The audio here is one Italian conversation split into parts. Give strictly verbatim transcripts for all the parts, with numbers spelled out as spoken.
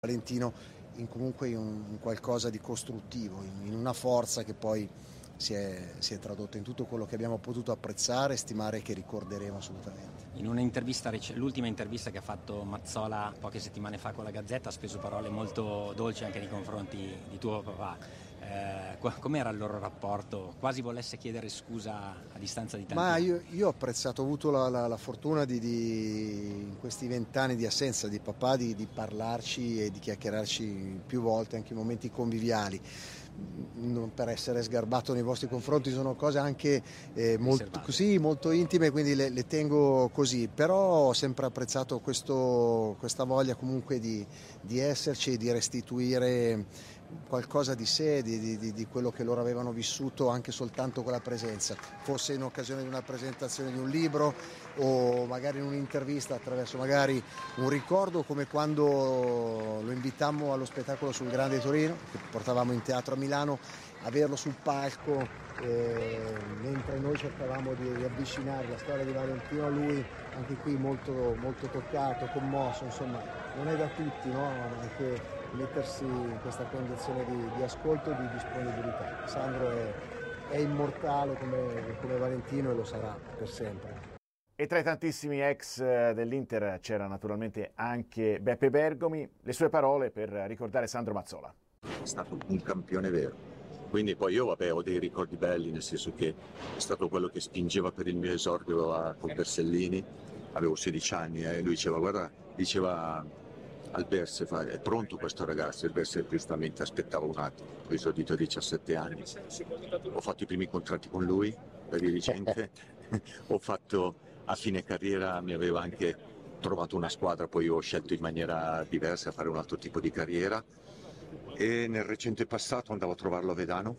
Valentino in comunque in, un, in qualcosa di costruttivo, in, in una forza che poi si è, si è tradotta in tutto quello che abbiamo potuto apprezzare e stimare e che ricorderemo assolutamente. In un'intervista, l'ultima intervista che ha fatto Mazzola poche settimane fa con la Gazzetta, ha speso parole molto dolci anche nei confronti di tuo papà. Eh, com'era il loro rapporto? Quasi volesse chiedere scusa a distanza di tanti Ma anni. io, io ho apprezzato, ho avuto la, la, la fortuna di, di, in questi vent'anni di assenza di papà, di, di parlarci e di chiacchierarci più volte, anche in momenti conviviali. Non per essere sgarbato nei vostri confronti, sono cose anche eh, molto, così, molto intime, quindi le, le tengo così, però ho sempre apprezzato questo, questa voglia comunque di, di esserci e di restituire qualcosa di sé, di, di, di quello che loro avevano vissuto anche soltanto con la presenza, fosse in occasione di una presentazione di un libro o magari in un'intervista attraverso magari un ricordo, come quando lo invitammo allo spettacolo sul Grande Torino, che portavamo in teatro a Milano, averlo sul palco eh, mentre noi cercavamo di, di avvicinare la storia di Valentino a lui, anche qui molto, molto toccato, commosso, insomma non è da tutti, no? Anche mettersi in questa condizione di, di ascolto e di disponibilità. Sandro è, è immortale come, come Valentino e lo sarà per sempre. E tra i tantissimi ex dell'Inter c'era naturalmente anche Beppe Bergomi, le sue parole per ricordare Sandro Mazzola. È stato un campione vero, quindi poi io vabbè ho dei ricordi belli, nel senso che è stato quello che spingeva per il mio esordio a, con Bersellini, avevo sedici anni e lui diceva guarda, diceva al Berse, è pronto questo ragazzo, il Berse giustamente aspettava un attimo, ho esordito a diciassette anni, ho fatto i primi contratti con lui per dirigente, ho fatto a fine carriera, mi aveva anche trovato una squadra, poi ho scelto in maniera diversa a fare un altro tipo di carriera e nel recente passato andavo a trovarlo a Vedano,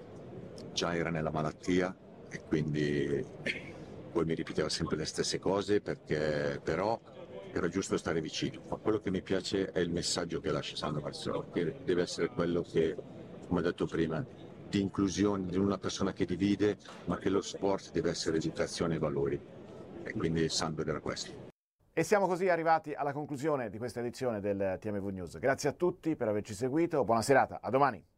già era nella malattia e quindi poi mi ripeteva sempre le stesse cose perché però era giusto stare vicino, ma quello che mi piace è il messaggio che lascia Sandro Mazzola, che deve essere quello che, come ho detto prima, di inclusione, di una persona che divide, ma che lo sport deve essere educazione e valori. E quindi Sandro era questo. E siamo così arrivati alla conclusione di questa edizione del T M V News. Grazie a tutti per averci seguito, buona serata, a domani.